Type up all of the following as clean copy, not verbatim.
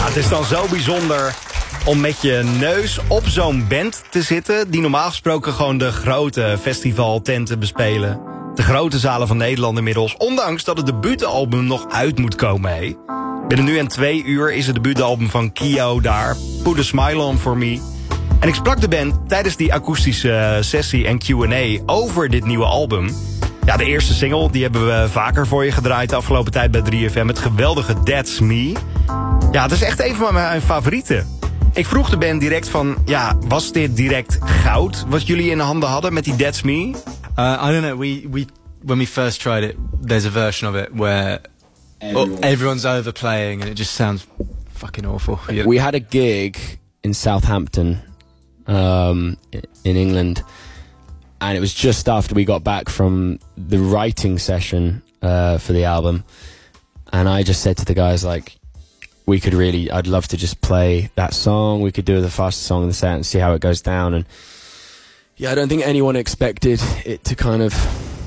het is dan zo bijzonder om met je neus op zo'n band te zitten die normaal gesproken gewoon de grote festivaltenten bespelen. De grote zalen van Nederland inmiddels, ondanks dat het debuutalbum nog uit moet komen. Hé. Binnen nu en 2 uur is het debuutalbum van Kio daar, Put a Smile On For Me. En ik sprak de band tijdens die akoestische sessie en Q&A over dit nieuwe album. Ja, de eerste single, die hebben we vaker voor je gedraaid de afgelopen tijd bij 3FM. Het geweldige That's Me. Ja, het is echt een van mijn favorieten. Ik vroeg de band direct van, ja, was dit direct goud wat jullie in de handen hadden met die That's Me? I don't know, when we first tried it, there's a version of it where everyone's overplaying and it just sounds fucking awful. We had a gig in Southampton, in England, and it was just after we got back from the writing session for the album, and I just said to the guys, like, I'd love to just play that song. We could do the fastest song in the set and see how it goes down. And yeah, I don't think anyone expected it to kind of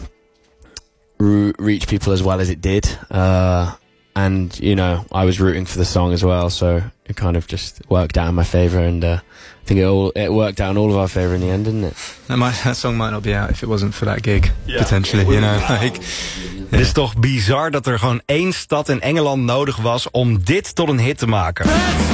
reach people as well as it did. And, you know, I was rooting for the song as well, so it kind of just worked out in my favour, and I think it worked out in all of our favour in the end, didn't it? That song might not be out if it wasn't for that gig, potentially, you know. Like, Het is toch bizar dat er gewoon 1 stad in Engeland nodig was om dit tot een hit te maken.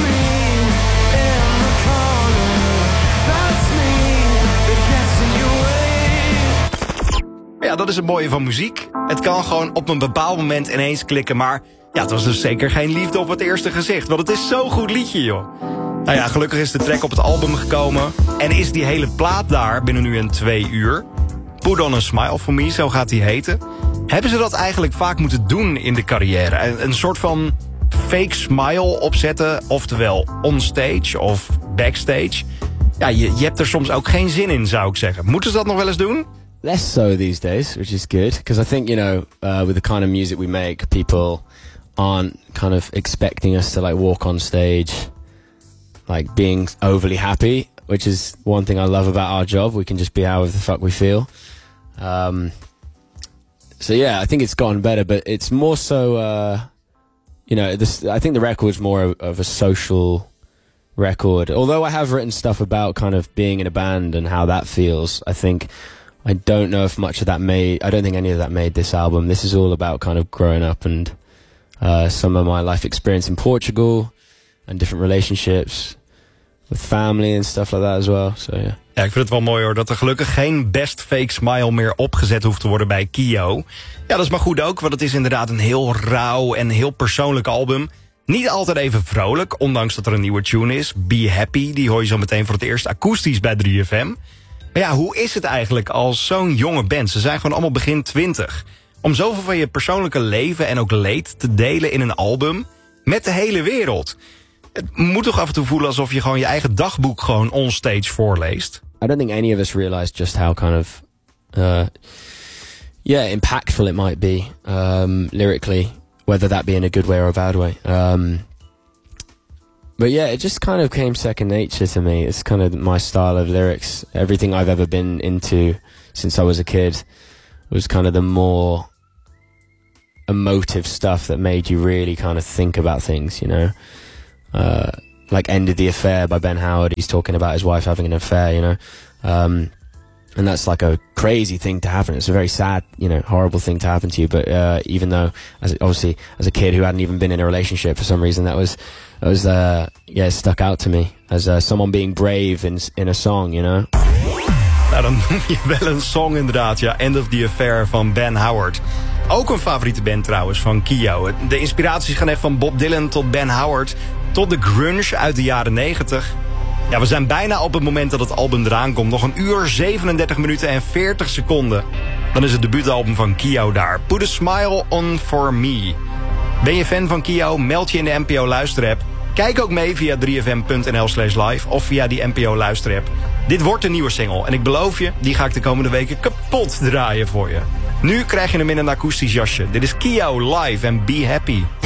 Ja, dat is het mooie van muziek. Het kan gewoon op een bepaald moment ineens klikken, maar ja, het was dus zeker geen liefde op het eerste gezicht. Want het is zo'n goed liedje, joh. Nou ja, gelukkig is de track op het album gekomen en is die hele plaat daar binnen nu en 2 uur. Put on a Smile For Me, zo gaat die heten. Hebben ze dat eigenlijk vaak moeten doen in de carrière? Een soort van fake smile opzetten, oftewel onstage of backstage. Ja, je hebt er soms ook geen zin in, zou ik zeggen. Moeten ze dat nog wel eens doen? Less so these days, which is good, because I think, you know, with the kind of music we make, people aren't kind of expecting us to like walk on stage like being overly happy, which is one thing I love about our job. We can just be however the fuck we feel. So yeah, I think it's gotten better, but it's more so, you know, I think the record's more of a social record. Although I have written stuff about kind of being in a band and how that feels, I don't know if much of that I don't think any of that made this album. This is all about kind of growing up and some of my life experience in Portugal and different relationships with family and stuff like that as well. So yeah. Ja, ik vind het wel mooi hoor, dat er gelukkig geen best fake smile meer opgezet hoeft te worden bij Kio. Ja, dat is maar goed ook, want het is inderdaad een heel rauw en heel persoonlijk album. Niet altijd even vrolijk, ondanks dat er een nieuwe tune is. Be Happy, die hoor je zo meteen voor het eerst akoestisch bij 3FM. Maar ja, hoe is het eigenlijk als zo'n jonge band? Ze zijn gewoon allemaal begin 20. Om zoveel van je persoonlijke leven en ook leed te delen in een album met de hele wereld. Het moet toch af en toe voelen alsof je gewoon je eigen dagboek gewoon onstage voorleest? I don't think any of us realized just how kind of, impactful it might be, lyrically, whether that be in a good way or a bad way. But yeah, it just kind of came second nature to me. It's kind of my style of lyrics. Everything I've ever been into since I was a kid was kind of the more emotive stuff that made you really kind of think about things, you know? Like Ended the Affair by Ben Howard. He's talking about his wife having an affair, you know? And that's like a crazy thing to happen. It's a very sad, you know, horrible thing to happen to you. But even though, as a kid who hadn't even been in a relationship, for some reason that was stuck out to me as someone being brave in a song, you know. Nou, dan noem je wel een song inderdaad, ja. End of the Affair van Ben Howard. Ook een favoriete band trouwens van Kio. De inspiraties gaan echt van Bob Dylan tot Ben Howard tot de grunge uit de jaren 90. Ja, we zijn bijna op het moment dat het album eraan komt. Nog 1 uur, 37 minuten en 40 seconden. Dan is het debuutalbum van Kio daar. Put a Smile On For Me. Ben je fan van Kio? Meld je in de NPO Luisterapp. Kijk ook mee via 3fm.nl/live of via die NPO Luisterapp. Dit wordt een nieuwe single en ik beloof je, die ga ik de komende weken kapot draaien voor je. Nu krijg je hem in een akoestisch jasje. Dit is Kio live en Be Happy.